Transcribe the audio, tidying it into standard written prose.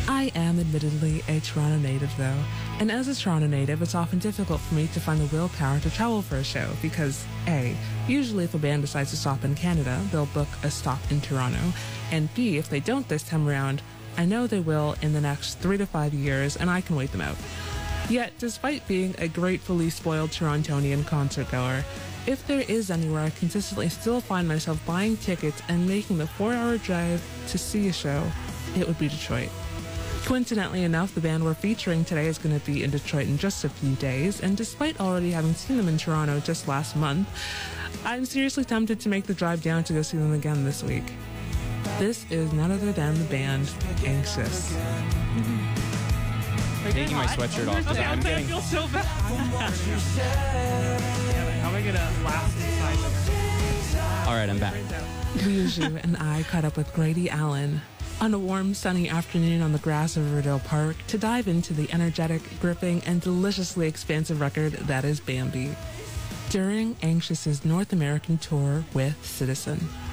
I am admittedly a Toronto native, though, and as a Toronto native, it's often difficult for me to find the willpower to travel for a show because, A, usually if a band decides to stop in Canada, they'll book a stop in Toronto, and B, if they don't this time around, I know they will in the next 3 to 5 years, and I can wait them out. Yet, despite being a gratefully spoiled Torontonian concert goer, if there is anywhere I consistently still find myself buying tickets and making the 4-hour drive to see a show, it would be Detroit. Coincidentally enough, the band we're featuring today is going to be in Detroit in just a few days, and despite already having seen them in Toronto just last month, I'm seriously tempted to make the drive down to go see them again this week. This is none other than the band Anxious. Taking my sweatshirt off. I feel so bad. How am I going to last inside? All right, I'm back. Liu and I caught up with Grady Allen on a warm, sunny afternoon on the grass of Riverdale Park to dive into the energetic, gripping, and deliciously expansive record that is Bambi during Anxious's North American tour with Citizen.